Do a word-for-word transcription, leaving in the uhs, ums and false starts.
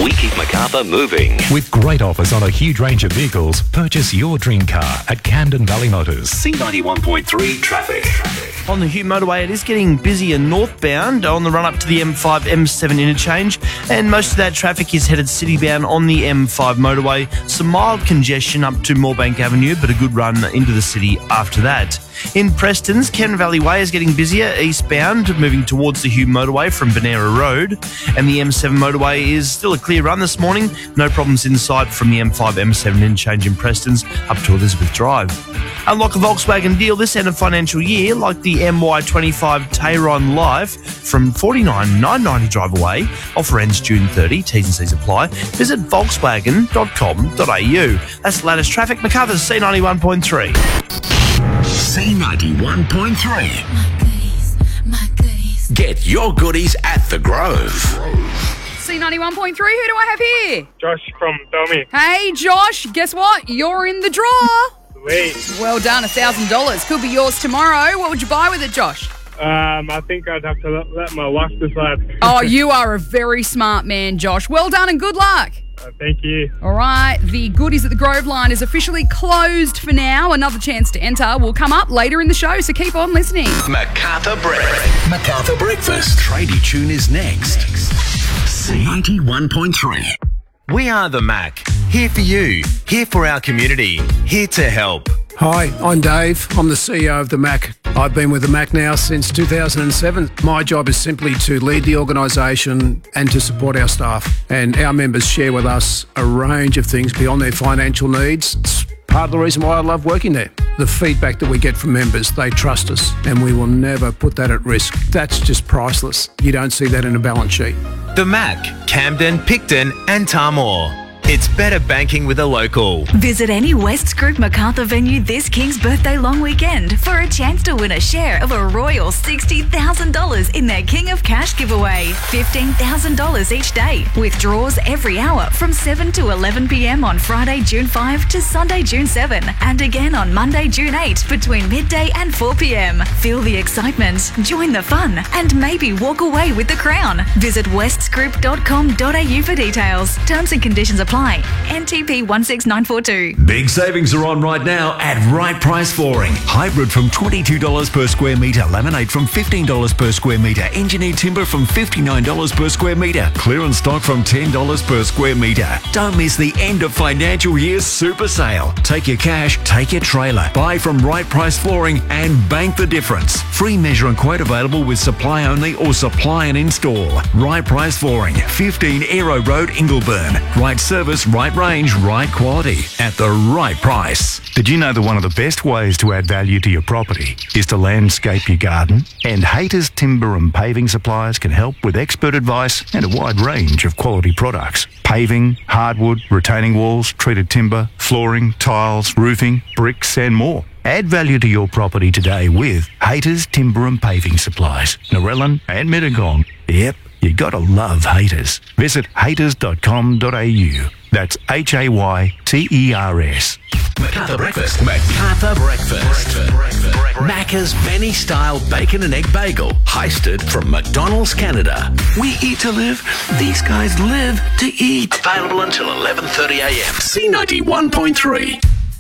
We keep Macarthur moving. With great offers on a huge range of vehicles, purchase your dream car at Camden Valley Motors. C ninety-one point three traffic. On the Hume motorway, it is getting busier northbound on the run-up to the M five M seven interchange, and most of that traffic is headed citybound on the M five motorway. Some mild congestion up to Moorebank Avenue, but a good run into the city after that. In Preston's, Ken Valley Way is getting busier eastbound, moving towards the Hume motorway from Benera Road, and the M seven motorway is still a clear run this morning. No problems inside from the M five M seven interchange in Preston's up to Elizabeth Drive. Unlock a Volkswagen deal this end of financial year, like the M Y twenty-five Tayron Live from forty-nine thousand nine hundred ninety drive away. Offer ends June thirtieth. T's and C's apply. Visit volkswagen dot com dot a u. That's the latest traffic. Macarthur's C ninety-one point three. C ninety-one point three. Get your goodies at The Grove. C ninety-one point three, who do I have here? Josh from Belmy. Hey, Josh, guess what? You're in the draw. Sweet. Well done, one thousand dollars. Could be yours tomorrow. What would you buy with it, Josh? Um, I think I'd have to let, let my wife decide. Oh, you are a very smart man, Josh. Well done and good luck. Uh, thank you. All right, the Goodies at the Grove line is officially closed for now. Another chance to enter will come up later in the show, so keep on listening. Macarthur Breakfast. Macarthur Breakfast. Tradie Tune is next. C ninety-one point three. We are the Mac. Here for you. Here for our community. Here to help. Hi, I'm Dave. I'm the C E O of the Mac. I've been with the Mac now since two thousand seven. My job is simply to lead the organisation and to support our staff. And our members share with us a range of things beyond their financial needs. It's part of the reason why I love working there. The feedback that we get from members, they trust us, and we will never put that at risk. That's just priceless. You don't see that in a balance sheet. The Mac, Camden, Picton and Tarmore. It's better banking with a local. Visit any West Group Macarthur venue this King's Birthday long weekend for a chance to win a share of a royal sixty thousand dollars in their King of Cash giveaway. fifteen thousand dollars each day, with draws every hour from seven to eleven p.m. on Friday, June fifth to Sunday, June seventh, and again on Monday, June eighth between midday and four p.m. Feel the excitement, join the fun, and maybe walk away with the crown. Visit westsgroup dot com dot a u for details. Terms and conditions apply. N T P one six nine four two. Big savings are on right now at Right Price Flooring. Hybrid from twenty-two dollars per square metre. Laminate from fifteen dollars per square metre. Engineered timber from fifty-nine dollars per square metre. Clearance stock from ten dollars per square metre. Don't miss the end of financial year's super sale. Take your cash, take your trailer. Buy from Right Price Flooring and bank the difference. Free measure and quote available with supply only or supply and install. Right Price Flooring. fifteen Aero Road, Ingleburn. Right service, right range, right quality at the right price. Did you know that one of the best ways to add value to your property is to landscape your garden? And Haters Timber and Paving Suppliers can help with expert advice and a wide range of quality products. Paving, hardwood, retaining walls, treated timber, flooring, tiles, roofing, bricks and more. Add value to your property today with Haters Timber and Paving Supplies, Narellan and Mittagong. Yep, you gotta love Haters. Visit haters dot com dot a u. That's H A Y T E R S. Macarthur Breakfast. Macarthur Breakfast. Breakfast. Macca's Benny-style bacon and egg bagel. Heisted from McDonald's, Canada. We eat to live. These guys live to eat. Available until eleven thirty a.m. C ninety-one point three.